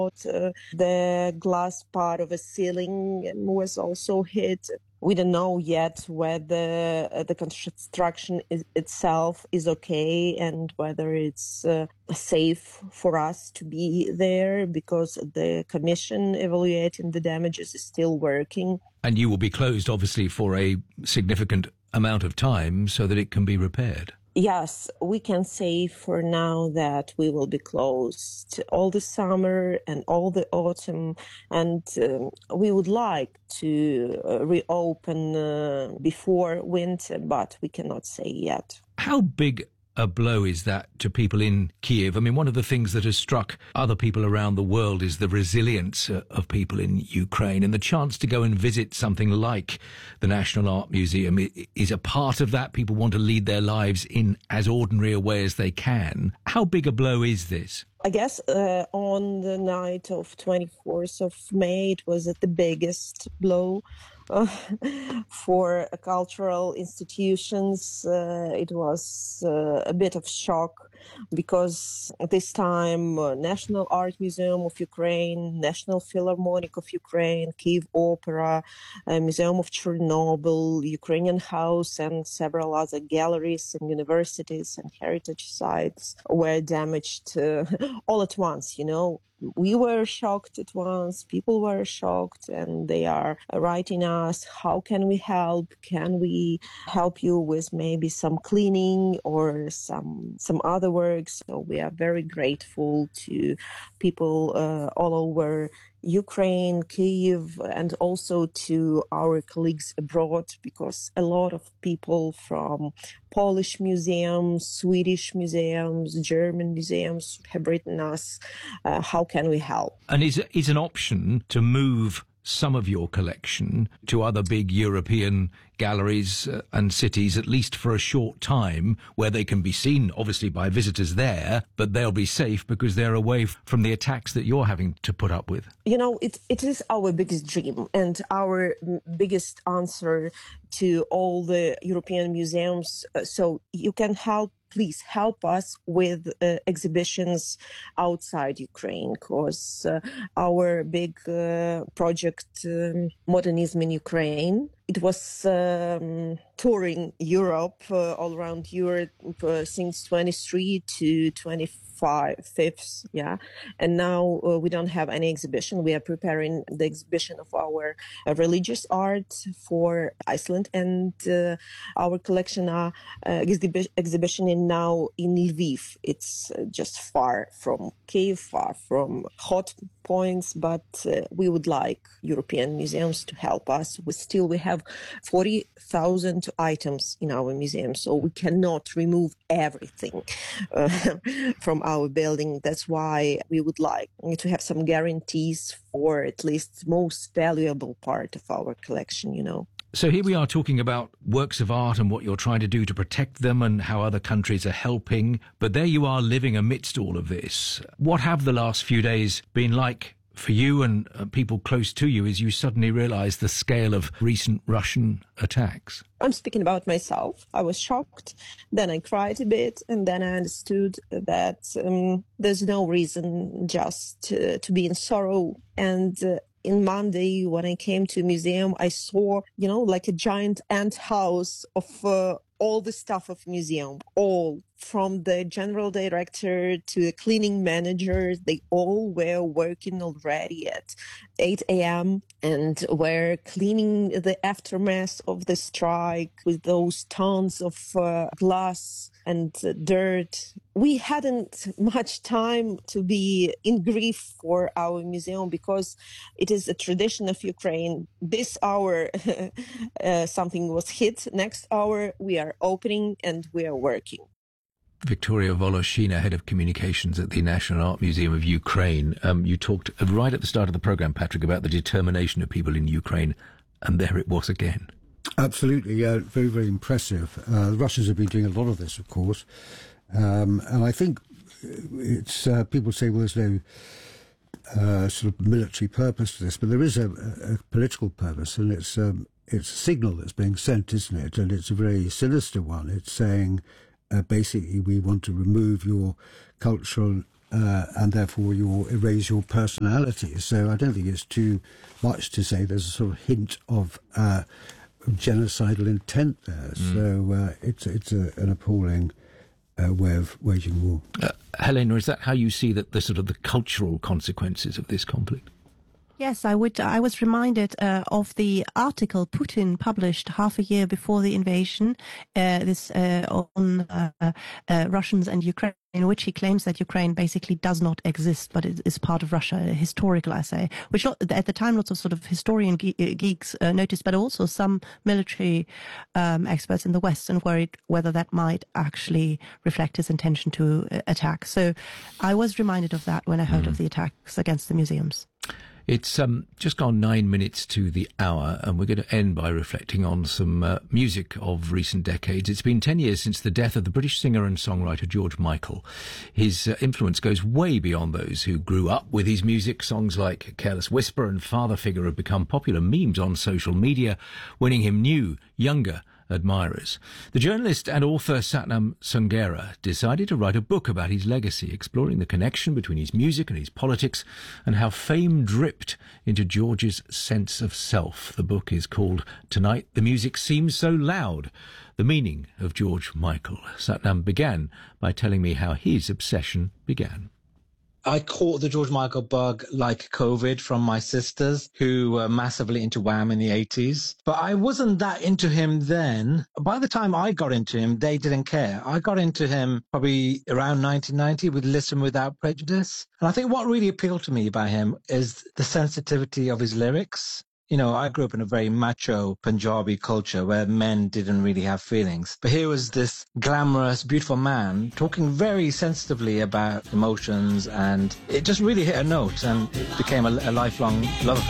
The glass part of a ceiling was also hit. We don't know yet whether the construction itself is okay and whether it's safe for us to be there, because the commission evaluating the damages is still working. And you will be closed, obviously, for a significant amount of time so that it can be repaired. Yes, we can say for now that we will be closed all the summer and all the autumn, and we would like to reopen before winter, but we cannot say yet. How big a blow is that to people in Kiev? I mean, one of the things that has struck other people around the world is the resilience of people in Ukraine, and the chance to go and visit something like the National Art Museum is a part of that. People want to lead their lives in as ordinary a way as they can. How big a blow is this? I guess on the night of 24th of May, it was the biggest blow for cultural institutions. It was a bit of shock because at this time, National Art Museum of Ukraine, National Philharmonic of Ukraine, Kyiv Opera, Museum of Chernobyl, Ukrainian House, and several other galleries and universities and heritage sites were damaged all at once, you know. We were shocked at once, people were shocked, and they are writing us, how can we help? Can we help you with maybe some cleaning or some other work? So we are very grateful to people all over Ukraine, Kyiv, and also to our colleagues abroad, because a lot of people from Polish museums, Swedish museums, German museums have written us, how can we help? And is an option to move some of your collection to other big European galleries and cities, at least for a short time, where they can be seen, obviously, by visitors there, but they'll be safe because they're away from the attacks that you're having to put up with? You know, it is our biggest dream and our biggest answer to all the European museums. So you can help. Please help us with exhibitions outside Ukraine, because our big project, Modernism in Ukraine, it was touring Europe, all around Europe, since 23 to 25th, yeah. And now we don't have any exhibition. We are preparing the exhibition of our religious art for Iceland, and our collection exhibition in now in Lviv. It's just far from Kyiv, far from hot points, but we would like European museums to help us. We have 40,000 items in our museum, so we cannot remove everything from our building. That's why we would like to have some guarantees for at least the most valuable part of our collection, you know. So here we are talking about works of art and what you're trying to do to protect them and how other countries are helping. But there you are living amidst all of this. What have the last few days been like for you and people close to you as you suddenly realize the scale of recent Russian attacks? I'm speaking about myself. I was shocked. Then I cried a bit, and then I understood that there's no reason just to be in sorrow. And in Monday, when I came to a museum, I saw, you know, like a giant ant house of all the staff of museum, all from the general director to the cleaning manager. They all were working already at 8 a.m. and were cleaning the aftermath of the strike with those tons of glass and dirt. We hadn't much time to be in grief for our museum because it is a tradition of Ukraine. This hour, something was hit. Next hour, we are opening and we are working. Victoria Voloshina, Head of Communications at the National Art Museum of Ukraine. You talked right at the start of the programme, Patrick, about the determination of people in Ukraine, and there it was again. Absolutely, yeah, very, very impressive. The Russians have been doing a lot of this, of course, and I think it's people say, well, there's no sort of military purpose to this, but there is a political purpose, and it's a signal that's being sent, isn't it? And it's a very sinister one. It's saying, basically, we want to remove your cultural and therefore you'll erase your personality. So I don't think it's too much to say there's a sort of hint of genocidal intent there. So it's an appalling way of waging war. Helena, is that how you see that the sort of the cultural consequences of this conflict? Yes, I would. I was reminded of the article Putin published half a year before the invasion, on Russians and Ukraine, in which he claims that Ukraine basically does not exist, but it is part of Russia, a historical essay, which at the time lots of sort of historian geeks noticed, but also some military experts in the West, and worried whether that might actually reflect his intention to attack. So I was reminded of that when I heard of the attacks against the museums. It's just gone 9 minutes to the hour, and we're going to end by reflecting on some music of recent decades. It's been 10 years since the death of the British singer and songwriter George Michael. His influence goes way beyond those who grew up with his music. Songs like Careless Whisper and Father Figure have become popular memes on social media, winning him new, younger admirers. The journalist and author Satnam Sungera decided to write a book about his legacy, exploring the connection between his music and his politics and how fame dripped into George's sense of self. The book is called Tonight the Music Seems So Loud, the meaning of George Michael. Satnam began by telling me how his obsession began. I caught the George Michael bug like COVID from my sisters, who were massively into Wham in the 80s. But I wasn't that into him then. By the time I got into him, they didn't care. I got into him probably around 1990 with Listen Without Prejudice. And I think what really appealed to me about him is the sensitivity of his lyrics. You know, I grew up in a very macho Punjabi culture where men didn't really have feelings. But here was this glamorous, beautiful man talking very sensitively about emotions, and it just really hit a note, and it became a lifelong love affair.